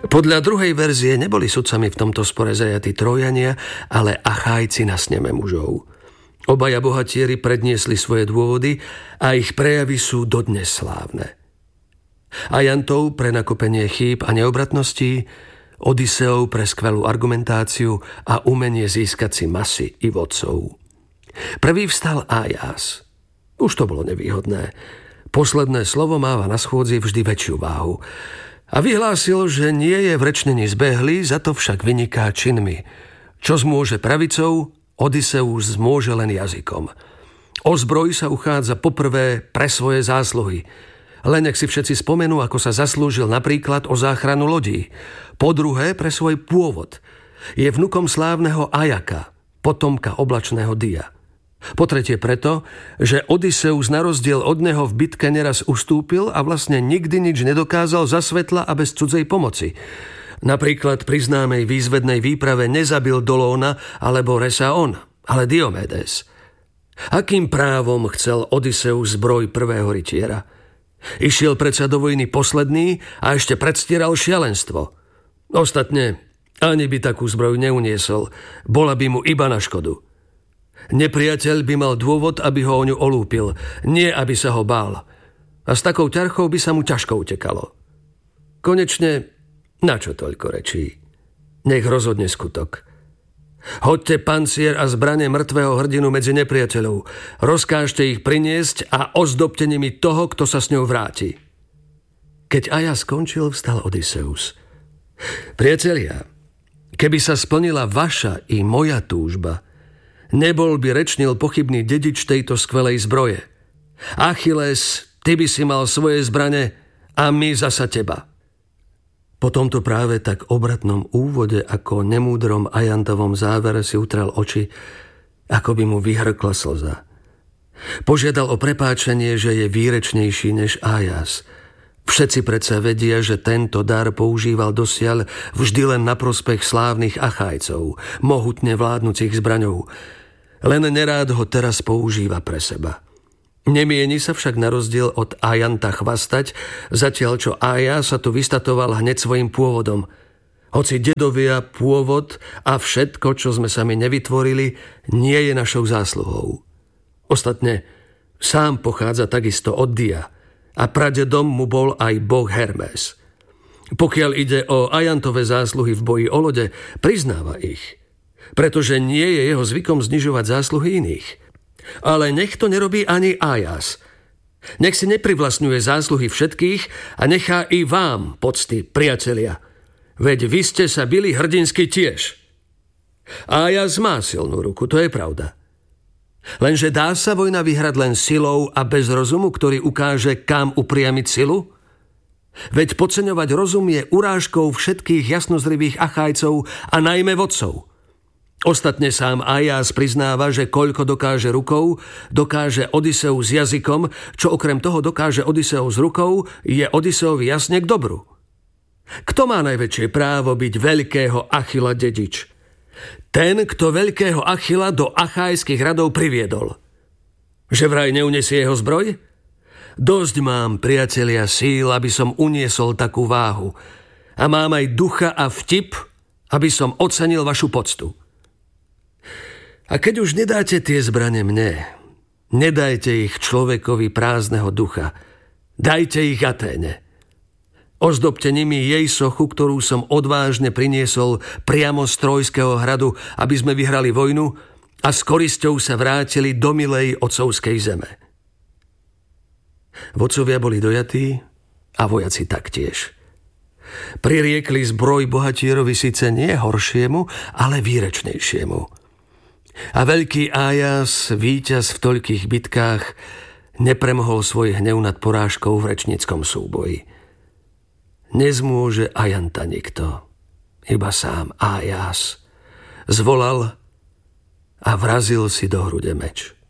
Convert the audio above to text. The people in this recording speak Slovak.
Podľa druhej verzie neboli sudcami v tomto spore zajatí Trójania, ale Achájci na sneme mužov. Obaja bohatieri predniesli svoje dôvody a ich prejavy sú dodnes slávne. Ajantov pre nakopenie chýb a neobratností, Odysseov pre skvelú argumentáciu a umenie získať si masy i vodcov. Prvý vstal Ajas. Už to bolo nevýhodné. Posledné slovo máva na schôdzi vždy väčšiu váhu. A vyhlásil, že nie je v rečnení zbehlý, za to však vyniká činmi. Čo zmôže pravicou, Odysseus zmôže len jazykom. O zbroj sa uchádza poprvé pre svoje zásluhy. Len nech si všetci spomenú, ako sa zaslúžil napríklad o záchranu lodí. Po druhé pre svoj pôvod. Je vnukom slávneho Ajaka, potomka oblačného Dia. Po tretie preto, že Odysseus na rozdiel od neho v bitke neraz ustúpil a vlastne nikdy nič nedokázal za svetla a bez cudzej pomoci. Napríklad pri známej výzvednej výprave nezabil Dolóna alebo Resaon, ale Diomedes. Akým právom chcel Odysseus zbroj prvého rytiera? Išiel predsa do vojny posledný a ešte predstieral šialenstvo. Ostatne ani by takú zbroj neuniesol, bola by mu iba na škodu. Nepriateľ by mal dôvod, aby ho o ňu olúpil, nie aby sa ho bál. A s takou ťarchou by sa mu ťažko utekalo. Konečne, na čo toľko rečí? Nech rozhodne skutok. Hoďte pancier a zbrane mŕtvého hrdinu medzi nepriateľov. Rozkážte ich priniesť a ozdobte nimi toho, kto sa s ňou vráti. Keď Ajas skončil, vstal Odysseus. Priatelia, keby sa splnila vaša i moja túžba, nebol by rečnil pochybný dedič tejto skvelej zbroje. Achilles, ty by si mal svoje zbrane a my zasa teba. Po tomto práve tak obratnom úvode ako nemúdrom Ajantovom závere si utrel oči, ako by mu vyhrkla slza. Požiadal o prepáčenie, že je výrečnejší než Ajas. Všetci predsa vedia, že tento dar používal dosiaľ vždy len na prospech slávnych Achájcov, mohutne vládnucich zbraňou. Len nerád ho teraz používa pre seba. Nemieni sa však na rozdiel od Ajanta chvastať, zatiaľ čo Aja sa tu vystatoval hneď svojim pôvodom. Hoci dedovia, pôvod a všetko, čo sme sami nevytvorili, nie je našou zásluhou. Ostatne, sám pochádza takisto od Dia a pradedom mu bol aj boh Hermes. Pokiaľ ide o Ajantove zásluhy v boji o lode, priznáva ich, pretože nie je jeho zvykom znižovať zásluhy iných. Ale nech to nerobí ani Ajas. Nech si neprivlastňuje zásluhy všetkých a nechá i vám pocty, priatelia. Veď vy ste sa bili hrdinsky tiež. Ajas má silnú ruku, to je pravda. Lenže dá sa vojna vyhrať len silou a bez rozumu, ktorý ukáže, kam upriamiť silu? Veď podceňovať rozum je urážkou všetkých jasnozrivých Achájcov a najmä vodcov. Ostatne sám Ajas priznáva, že koľko dokáže rukou, dokáže Odysseus jazykom, čo okrem toho dokáže Odysseus rukou, je Odysseovi jasne k dobru. Kto má najväčšie právo byť veľkého Achila dedič? Ten, kto veľkého Achila do achajských radov priviedol. Že vraj neunesie jeho zbroj? Dosť mám, priatelia, síl, aby som uniesol takú váhu. A mám aj ducha a vtip, aby som ocenil vašu poctu. A keď už nedáte tie zbrane mne, nedajte ich človekovi prázdneho ducha. Dajte ich Aténe. Ozdobte nimi jej sochu, ktorú som odvážne priniesol priamo z Trojského hradu, aby sme vyhrali vojnu a s korisťou sa vrátili do milej otcovskej zeme. Vodcovia boli dojatí a vojaci taktiež. Pririekli zbroj bohatierovi síce nie horšiemu, ale výrečnejšiemu. A veľký Ajas, víťaz v toľkých bitkách, nepremohol svoj hnev nad porážkou v rečníckom súboji. Nezmôže Ajanta nikto, iba sám Ajas. Zvolal a vrazil si do hrude meč.